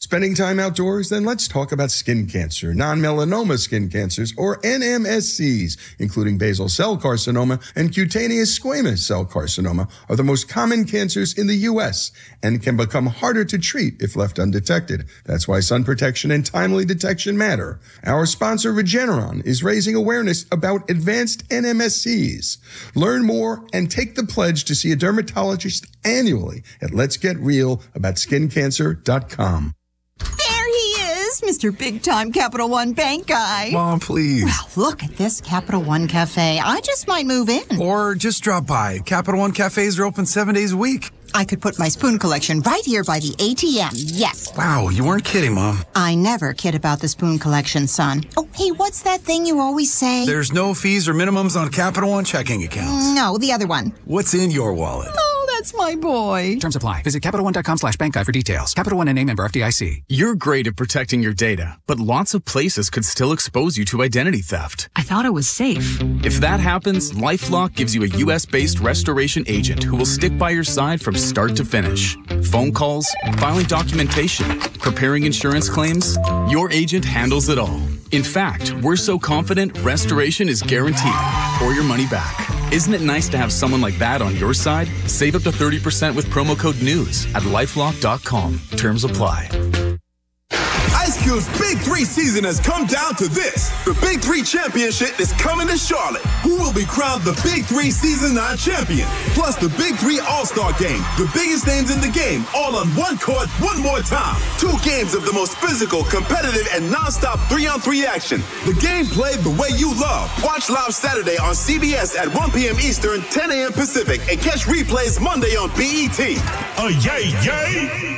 Spending time outdoors? Then let's talk about skin cancer. Non-melanoma skin cancers, or NMSCs, including basal cell carcinoma and cutaneous squamous cell carcinoma, are the most common cancers in the U.S. and can become harder to treat if left undetected. That's why sun protection and timely detection matter. Our sponsor, Regeneron, is raising awareness about advanced NMSCs. Learn more and take the pledge to see a dermatologist annually at letsgetrealaboutSkinCancer.com. There he is, Mr. Big Time Capital One Bank guy. Mom, please. Well, look at this Capital One Cafe. I just might move in. Or just drop by. Capital One cafes are open 7 days a week. I could put my spoon collection right here by the ATM. Yes. Wow, you weren't kidding, Mom. I never kid about the spoon collection, son. Oh, hey, what's that thing you always say? There's no fees or minimums on Capital One checking accounts. No, the other one. What's in your wallet? Oh, that's my boy. Terms apply. Visit CapitalOne.com/bank guide for details. Capital One and a member FDIC. You're great at protecting your data, but lots of places could still expose you to identity theft. I thought it was safe. If that happens, LifeLock gives you a U.S.-based restoration agent who will stick by your side from start to finish. Phone calls, filing documentation, preparing insurance claims, your agent handles it all. In fact, we're so confident restoration is guaranteed or your money back. Isn't it nice to have someone like that on your side? Save up to 30% with promo code NEWS at LifeLock.com. Terms apply. Ice Cube's Big 3 season has come down to this. The Big 3 Championship is coming to Charlotte. Who will be crowned the Big 3 Season 9 champion? Plus the Big 3 All-Star Game. The biggest names in the game, all on one court, one more time. 2 games of the most physical, competitive, and non-stop 3-on-3 action. The game played the way you love. Watch live Saturday on CBS at 1 p.m. Eastern, 10 a.m. Pacific, and catch replays Monday on BET. Yay, yay!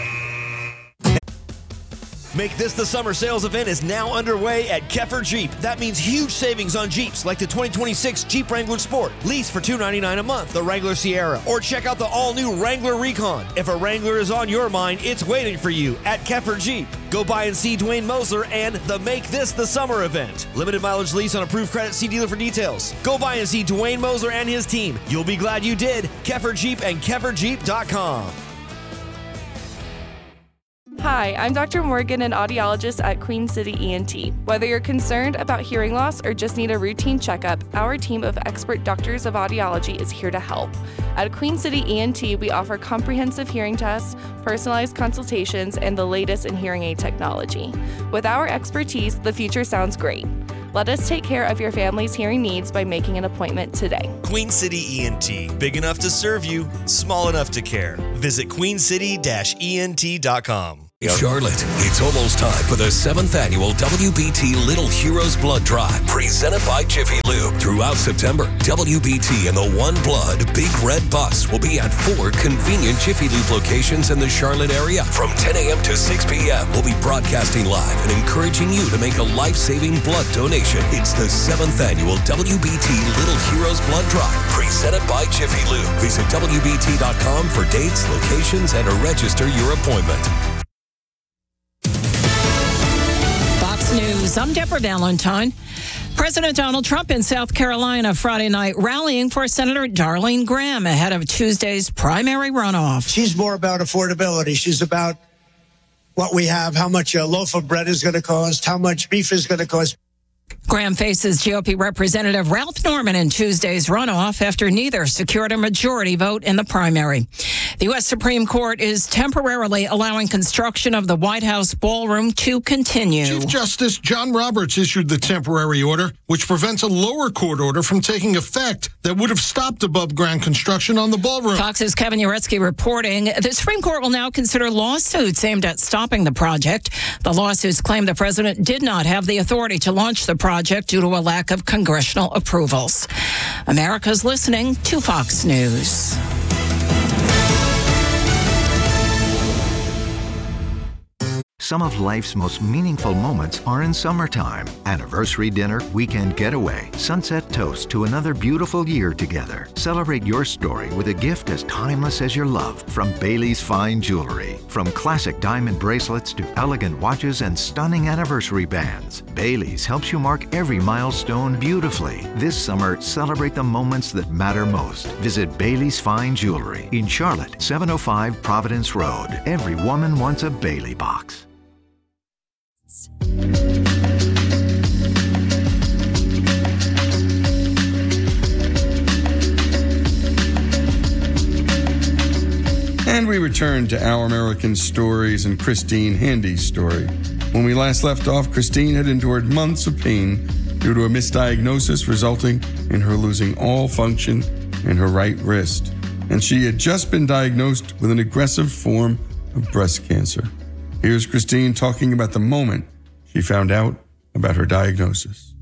Make This the Summer sales event is now underway at Keffer Jeep. That means huge savings on Jeeps like the 2026 Jeep Wrangler Sport. Lease for $299 a month, the Wrangler Sierra, or check out the all-new Wrangler Recon. If a Wrangler is on your mind, it's waiting for you at Keffer Jeep. Go by and see Dwayne Mosler and the Make This the Summer event. Limited mileage lease on approved credit. See dealer for details. Go by and see Dwayne Mosler and his team. You'll be glad you did. Keffer Jeep and KefferJeep.com. Hi, I'm Dr. Morgan, an audiologist at Queen City ENT. Whether you're concerned about hearing loss or just need a routine checkup, our team of expert doctors of audiology is here to help. At Queen City ENT, we offer comprehensive hearing tests, personalized consultations, and the latest in hearing aid technology. With our expertise, the future sounds great. Let us take care of your family's hearing needs by making an appointment today. Queen City ENT. Big enough to serve you, small enough to care. Visit queencity-ent.com. Charlotte, it's almost time for the 7th annual WBT Little Heroes Blood Drive, presented by Jiffy Lube. Throughout September, WBT and the One Blood Big Red Bus will be at 4 convenient Jiffy Lube locations in the Charlotte area. From 10 a.m. to 6 p.m., we'll be broadcasting live and encouraging you to make a life-saving blood donation. It's the 7th annual WBT Little Heroes Blood Drive, presented by Jiffy Lube. Visit WBT.com for dates, locations, and to register your appointment. News. I'm Deborah Valentine. President Donald Trump in South Carolina Friday night rallying for Senator Darlene Graham ahead of Tuesday's primary runoff. She's more about affordability. She's about what we have, how much a loaf of bread is going to cost, how much beef is going to cost. Graham faces GOP Representative Ralph Norman in Tuesday's runoff after neither secured a majority vote in the primary. The U.S. Supreme Court is temporarily allowing construction of the White House ballroom to continue. Chief Justice John Roberts issued the temporary order, which prevents a lower court order from taking effect that would have stopped above-ground construction on the ballroom. Fox's Kevin Uretsky reporting the Supreme Court will now consider lawsuits aimed at stopping the project. The lawsuits claim the president did not have the authority to launch the project due to a lack of congressional approvals. America's listening to Fox News. Some of life's most meaningful moments are in summertime. Anniversary dinner, weekend getaway, sunset toast to another beautiful year together. Celebrate your story with a gift as timeless as your love from Bailey's Fine Jewelry. From classic diamond bracelets to elegant watches and stunning anniversary bands, Bailey's helps you mark every milestone beautifully. This summer, celebrate the moments that matter most. Visit Bailey's Fine Jewelry in Charlotte, 705 Providence Road. Every woman wants a Bailey box. And we return to Our American Stories and Christine Handy's story. When we last left off, Christine had endured months of pain due to a misdiagnosis resulting in her losing all function in her right wrist. And she had just been diagnosed with an aggressive form of breast cancer. Here's Christine talking about the moment she found out about her diagnosis.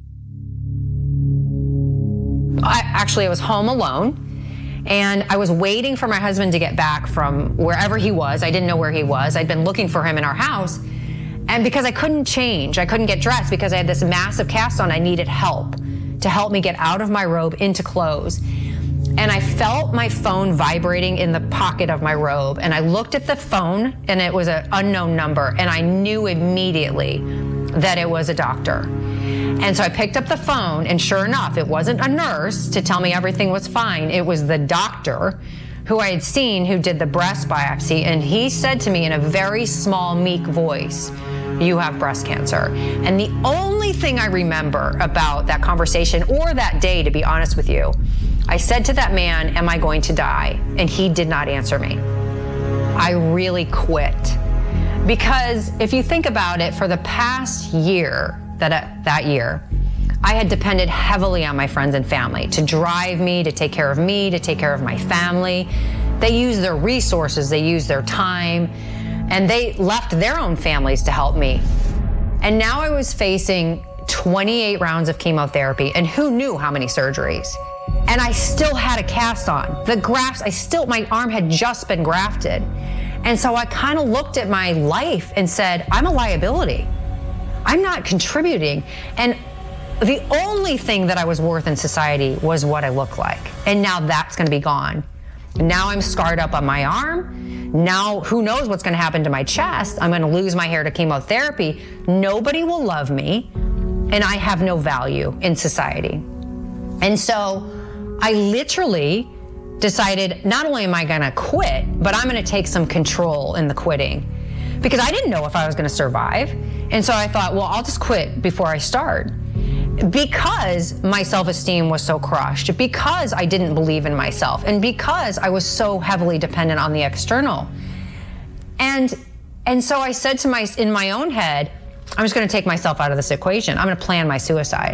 I was home alone. And I was waiting for my husband to get back from wherever he was. I didn't know where he was. I'd been looking for him in our house. And because I couldn't change, I couldn't get dressed because I had this massive cast on, I needed help to help me get out of my robe into clothes. And I felt my phone vibrating in the pocket of my robe. And I looked at the phone and it was an unknown number. And I knew immediately that it was a doctor. And so I picked up the phone, and sure enough, it wasn't a nurse to tell me everything was fine. It was the doctor who I had seen who did the breast biopsy, and he said to me in a very small, meek voice, "You have breast cancer." And the only thing I remember about that conversation, or that day, to be honest with you, I said to that man, "Am I going to die?" And he did not answer me. I really quit. Because if you think about it, for the past year, that year, I had depended heavily on my friends and family to drive me, to take care of me, to take care of my family. They used their resources, they used their time, and they left their own families to help me. And now I was facing 28 rounds of chemotherapy, and who knew how many surgeries? And I still had a cast on. The grafts, my arm had just been grafted. And so I kind of looked at my life and said, I'm a liability. I'm not contributing. And the only thing that I was worth in society was what I look like. And now that's going to be gone. Now I'm scarred up on my arm. Now who knows what's going to happen to my chest? I'm going to lose my hair to chemotherapy. Nobody will love me. And I have no value in society. And so I literally decided, not only am I going to quit, but I'm going to take some control in the quitting. Because I didn't know if I was going to survive. And so I thought, well, I'll just quit before I start. Because my self-esteem was so crushed, because I didn't believe in myself, and because I was so heavily dependent on the external. And so I said in my own head, I'm just going to take myself out of this equation. I'm going to plan my suicide.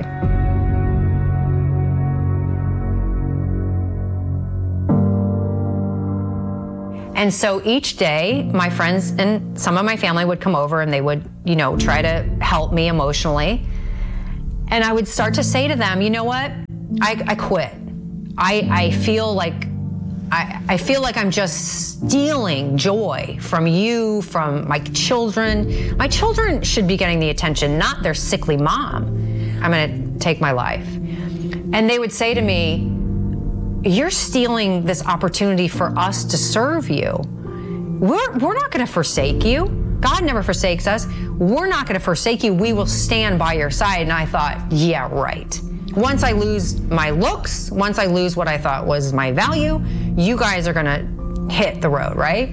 And so each day, my friends and some of my family would come over and they would, try to help me emotionally. And I would start to say to them, you know what? I quit. I feel like I'm just stealing joy from you, from my children. My children should be getting the attention, not their sickly mom. I'm going to take my life. And they would say to me, you're stealing this opportunity for us to serve you. We're not going to forsake you. God never forsakes us. We're not going to forsake you. We will stand by your side. And I thought, yeah, right. Once I lose my looks, once I lose what I thought was my value, you guys are going to hit the road, right?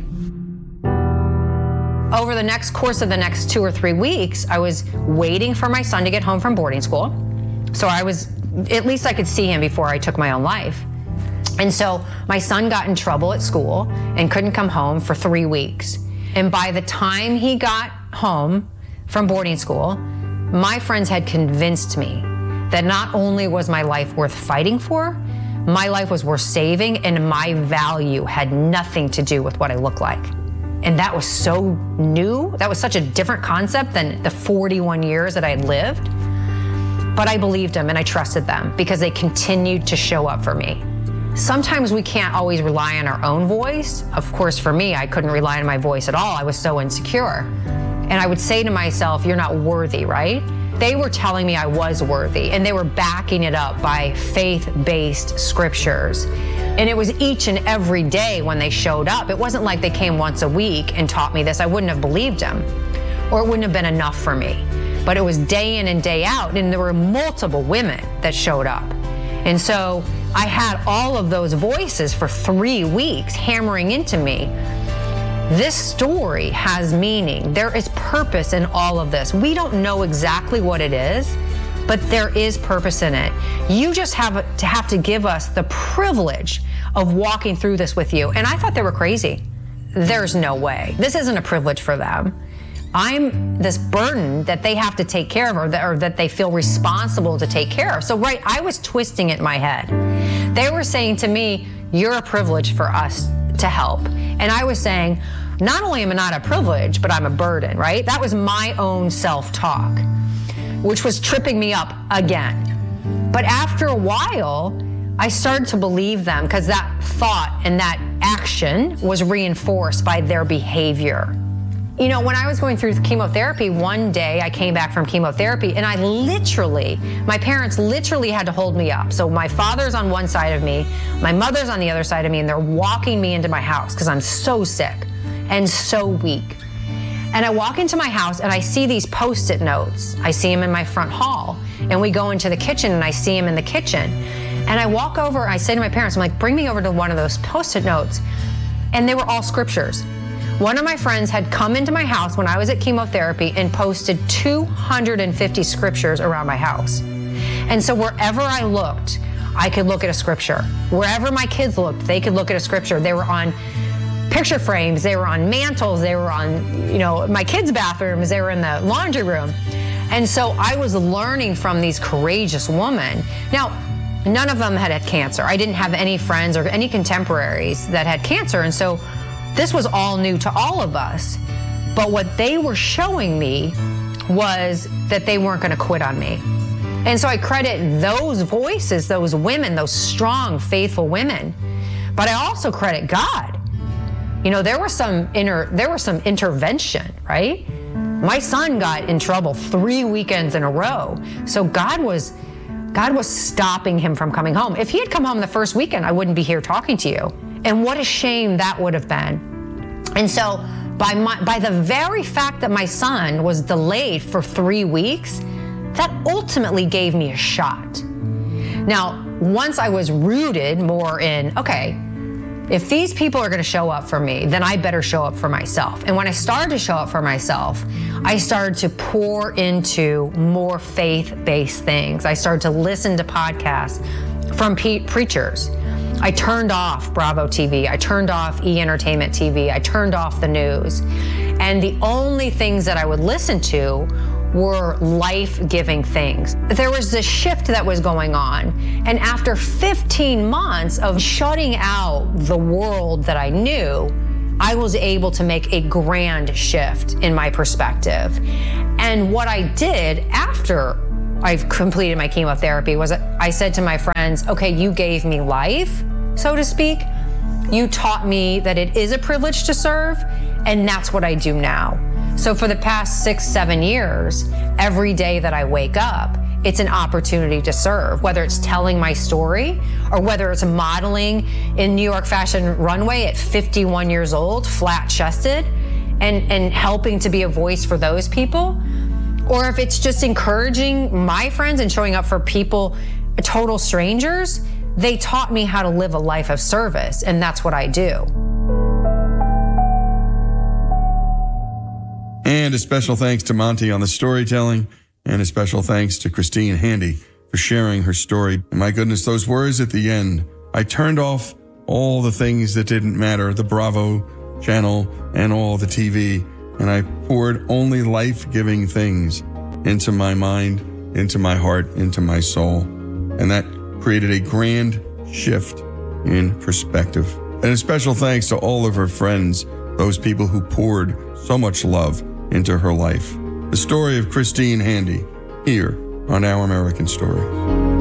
Over the course of the next 2 or 3 weeks, I was waiting for my son to get home from boarding school. So at least I could see him before I took my own life. And so my son got in trouble at school and couldn't come home for 3 weeks. And by the time he got home from boarding school, my friends had convinced me that not only was my life worth fighting for, my life was worth saving, and my value had nothing to do with what I look like. And that was so new. That was such a different concept than the 41 years that I had lived. But I believed them and I trusted them because they continued to show up for me. Sometimes we can't always rely on our own voice. Of course, for me, I couldn't rely on my voice at all. I was so insecure. And I would say to myself, you're not worthy, right? They were telling me I was worthy, and they were backing it up by faith-based scriptures. And it was each and every day when they showed up. It wasn't like they came once a week and taught me this. I wouldn't have believed them, or it wouldn't have been enough for me. But it was day in and day out, and there were multiple women that showed up. And so I had all of those voices for 3 weeks hammering into me This story has meaning. There is purpose in all of this. We don't know exactly what it is, but there is purpose in it. You just have to give us the privilege of walking through this with you. And I thought they were crazy. There's no way. This isn't a privilege for them. I'm this burden that they have to take care of, or that they feel responsible to take care of. So, right, I was twisting it in my head. They were saying to me, you're a privilege for us to help. And I was saying, not only am I not a privilege, but I'm a burden, right? That was my own self-talk, which was tripping me up again. But after a while, I started to believe them, because that thought and that action was reinforced by their behavior. You know, when I was going through chemotherapy, one day I came back from chemotherapy and my parents literally had to hold me up. So my father's on one side of me, my mother's on the other side of me, and they're walking me into my house because I'm so sick and so weak. And I walk into my house and I see these Post-it notes. I see them in my front hall, and we go into the kitchen and I see them in the kitchen. And I walk over, I say to my parents, I'm like, bring me over to one of those Post-it notes. And they were all scriptures. One of my friends had come into my house when I was at chemotherapy and posted 250 scriptures around my house. And so wherever I looked, I could look at a scripture. Wherever my kids looked, they could look at a scripture. They were on picture frames, they were on mantles, they were on, my kids' bathrooms, they were in the laundry room. And so I was learning from these courageous women. Now, none of them had cancer. I didn't have any friends or any contemporaries that had cancer. And so this was all new to all of us. But what they were showing me was that they weren't going to quit on me. And so I credit those voices, those women, those strong, faithful women. But I also credit God. There was some intervention, right? My son got in trouble 3 weekends in a row. So God was stopping him from coming home. If he had come home the first weekend, I wouldn't be here talking to you. And what a shame that would have been. And so by the very fact that my son was delayed for 3 weeks, that ultimately gave me a shot. Now, once I was rooted more in, okay, if these people are going to show up for me, then I better show up for myself. And when I started to show up for myself, I started to pour into more faith-based things. I started to listen to podcasts from preachers. I turned off Bravo TV. I turned off E! Entertainment TV. I turned off the news. And the only things that I would listen to were life-giving things. There was this shift that was going on. And after 15 months of shutting out the world that I knew, I was able to make a grand shift in my perspective. And what I did after I've completed my chemotherapy was I said to my friends, okay, you gave me life, so to speak. You taught me that it is a privilege to serve, and that's what I do now. So for the past 6-7 years, every day that I wake up, it's an opportunity to serve, whether it's telling my story or whether it's modeling in New York Fashion Runway at 51 years old, flat-chested, and helping to be a voice for those people. Or if it's just encouraging my friends and showing up for people, total strangers, they taught me how to live a life of service, and that's what I do. And a special thanks to Monty on the storytelling, and a special thanks to Christine Handy for sharing her story. And my goodness, those words at the end. I turned off all the things that didn't matter, the Bravo channel and all the TV, and I poured only life-giving things into my mind, into my heart, into my soul. And that created a grand shift in perspective. And a special thanks to all of her friends, those people who poured so much love into her life. The story of Christine Handy, here on Our American Story.